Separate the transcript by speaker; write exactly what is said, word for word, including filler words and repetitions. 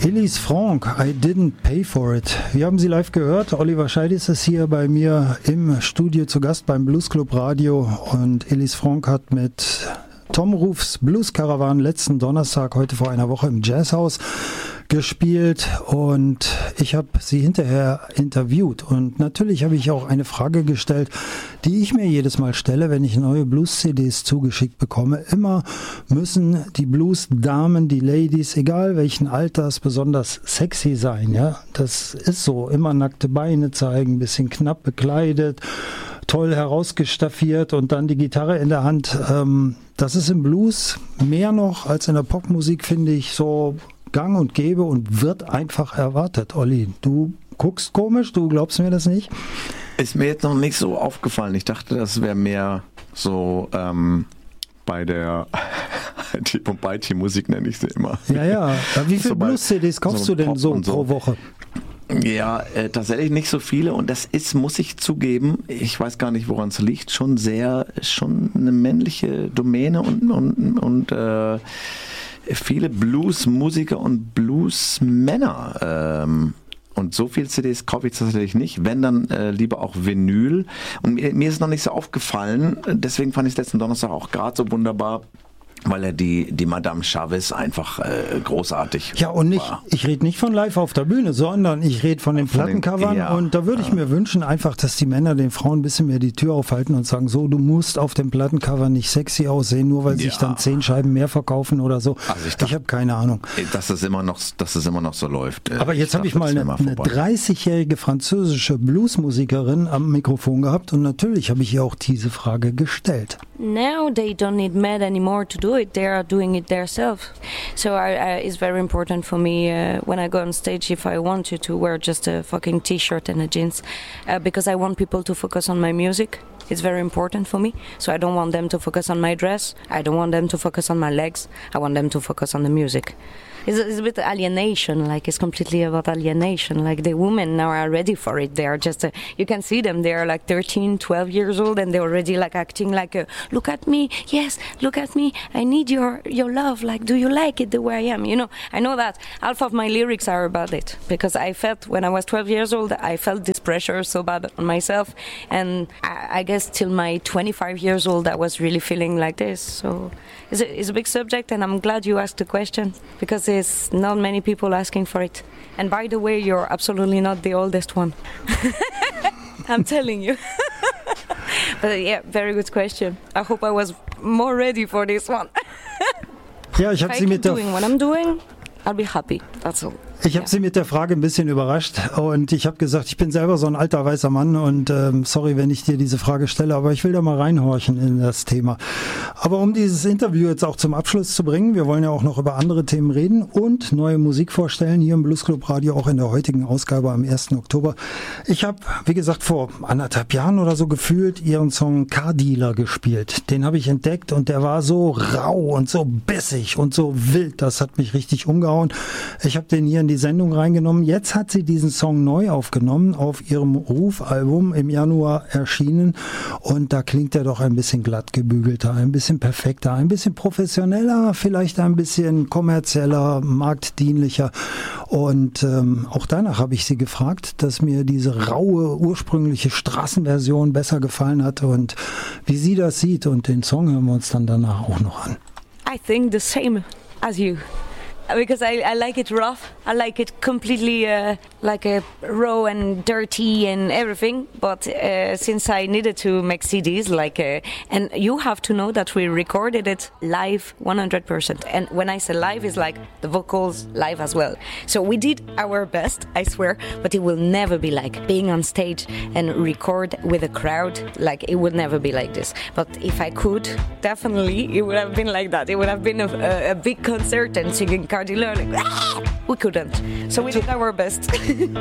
Speaker 1: Elise Franck, I didn't pay for it. Wir haben sie live gehört. Oliver Scheidis ist hier bei mir im Studio zu Gast beim Blues Club Radio und Elise Franck hat mit Tom Rufs Blues Caravan letzten Donnerstag, heute vor einer Woche im Jazzhaus gespielt und ich habe sie hinterher interviewt und natürlich habe ich auch eine Frage gestellt, die ich mir jedes Mal stelle, wenn ich neue Blues-C Ds zugeschickt bekomme. Immer müssen die Blues-Damen, die Ladies, egal welchen Alters, besonders sexy sein. Ja, das ist so. Immer nackte Beine zeigen, ein bisschen knapp bekleidet, toll herausgestaffiert und dann die Gitarre in der Hand. Ähm, das ist im Blues mehr noch als in der Popmusik, finde ich, so gang und gäbe und wird einfach erwartet. Olli, du guckst komisch, du glaubst mir das nicht?
Speaker 2: Ist mir jetzt noch nicht so aufgefallen. Ich dachte, das wäre mehr so ähm, bei der die Musik nenne ich sie immer.
Speaker 1: Ja, ja. Wie viele so Blues-C Ds kaufst so du denn so, so pro Woche?
Speaker 2: Ja, äh, tatsächlich nicht so viele und das ist, muss ich zugeben, ich weiß gar nicht, woran es liegt, schon sehr, schon eine männliche Domäne und, und, und äh, viele Blues-Musiker und Blues-Männer. Ähm, und so viele C Ds kaufe ich tatsächlich nicht. Wenn, dann äh, lieber auch Vinyl. Und mir, mir ist noch nicht so aufgefallen, deswegen fand ich es letzten Donnerstag auch gerade so wunderbar, weil er die, die Madame Chavez einfach äh, großartig
Speaker 1: Ja, und nicht,
Speaker 2: war.
Speaker 1: Ich rede nicht von live auf der Bühne, sondern ich rede von den Plattencovern. Ja, und da würde ich ja. mir wünschen, einfach, dass die Männer den Frauen ein bisschen mehr die Tür aufhalten und sagen, so, du musst auf dem Plattencover nicht sexy aussehen, nur weil ja. sich dann zehn Scheiben mehr verkaufen oder so. Also ich, ich habe keine Ahnung.
Speaker 2: Dass es immer noch, dass es immer noch so läuft.
Speaker 1: Aber jetzt habe ich mal eine, eine dreißigjährige französische Bluesmusikerin am Mikrofon gehabt und natürlich habe ich ihr auch diese Frage gestellt.
Speaker 3: Now they don't need men anymore to do it. They are doing it themselves. So I, I, it's very important for me uh, when I go on stage, if I want to, to wear just a fucking t-shirt and a jeans, uh, because I want people to focus on my music. It's very important for me. So I don't want them to focus on my dress. I don't want them to focus on my legs. I want them to focus on the music. It's a, it's a bit alienation, like it's completely about alienation. Like the women now are ready for it. They are just, uh, you can see them, they are like thirteen, twelve years old and they're already like acting like, a, look at me, yes, look at me, I need your, your love, like do you like it the way I am? You know, I know that half of my lyrics are about it because I felt when I was twelve years old, I felt this pressure so bad on myself and I, I guess till my twenty-five years old, I was really feeling like this. So it's a, it's a big subject and I'm glad you asked the question because there's not many people asking for it. And by the way, you're absolutely not the oldest one. I'm telling you. But yeah, very good question. I hope I was more ready for this one.
Speaker 1: Ja, ich habe sie mit der
Speaker 3: doing what I'm doing, I'll be happy. That's all.
Speaker 1: Ich habe ja. Sie mit der Frage ein bisschen überrascht und ich habe gesagt, ich bin selber so ein alter weißer Mann und ähm, sorry, wenn ich dir diese Frage stelle, aber ich will da mal reinhorchen in das Thema. Aber um dieses Interview jetzt auch zum Abschluss zu bringen, wir wollen ja auch noch über andere Themen reden und neue Musik vorstellen, hier im Blues Club Radio, auch in der heutigen Ausgabe am ersten Oktober. Ich habe, wie gesagt, vor anderthalb Jahren oder so gefühlt ihren Song Car Dealer gespielt. Den habe ich entdeckt und der war so rau und so bissig und so wild, das hat mich richtig umgehauen. Ich habe den hier in die Sendung reingenommen. Jetzt hat sie diesen Song neu aufgenommen, auf ihrem Ruf-Album im Januar erschienen und da klingt er doch ein bisschen glatt gebügelter, ein bisschen perfekter, ein bisschen professioneller, vielleicht ein bisschen kommerzieller, marktdienlicher und ähm, auch danach habe ich sie gefragt, dass mir diese raue, ursprüngliche Straßenversion besser gefallen hat und wie sie das sieht und den Song hören wir uns dann danach auch noch an.
Speaker 3: I think the same as you. Because I, I like it rough, I like it completely uh, like a raw and dirty and everything. But uh, since I needed to make C Ds, like, uh, and you have to know that we recorded it live one hundred percent. And when I say live, it's like the vocals live as well. So we did our best, I swear, but it will never be like being on stage and record with a crowd. Like it would never be like this. But if I could, definitely it would have been like that. It would have been a, a, a big concert and singing Car Dealer, like, ah! We couldn't. So we did our best.